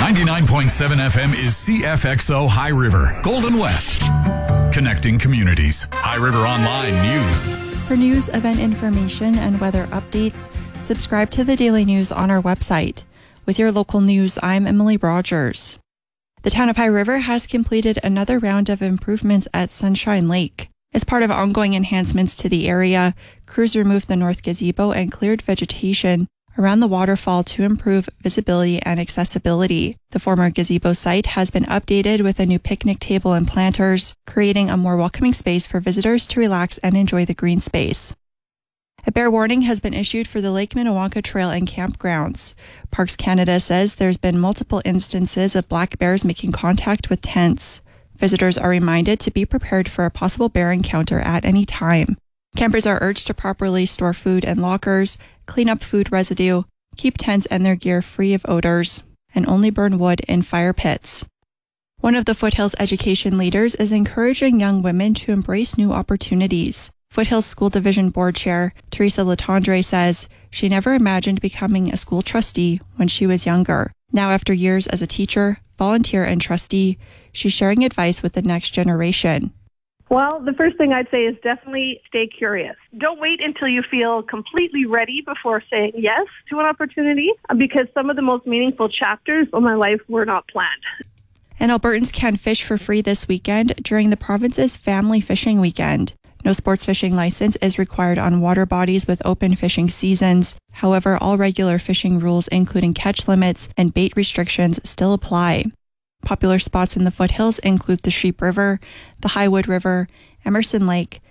99.7 FM is CFXO High River, Golden West. Connecting communities. High River Online News. For news, event information, and weather updates, subscribe to the Daily News on our website. With your local news, I'm Emily Rogers. The town of High River has completed another round of improvements at Sunshine Lake. As part of ongoing enhancements to the area, crews removed the north gazebo and cleared vegetation around the waterfall to improve visibility and accessibility. The former gazebo site has been updated with a new picnic table and planters, creating a more welcoming space for visitors to relax and enjoy the green space. A bear warning has been issued for the Lake Minnewanka Trail and campgrounds. Parks Canada says there's been multiple instances of black bears making contact with tents. Visitors are reminded to be prepared for a possible bear encounter at any time. Campers are urged to properly store food in lockers, clean up food residue, keep tents and their gear free of odors, and only burn wood in fire pits. One of the Foothills education leaders is encouraging young women to embrace new opportunities. Foothills School Division Board Chair Teresa Latendre says she never imagined becoming a school trustee when she was younger. Now, after years as a teacher, volunteer, and trustee, she's sharing advice with the next generation. Well, the first thing I'd say is definitely stay curious. Don't wait until you feel completely ready before saying yes to an opportunity, because some of the most meaningful chapters of my life were not planned. And Albertans can fish for free this weekend during the province's Family Fishing Weekend. No sports fishing license is required on water bodies with open fishing seasons. However, all regular fishing rules, including catch limits and bait restrictions, still apply. Popular spots in the foothills include the Sheep River, the Highwood River, Emerson Lake,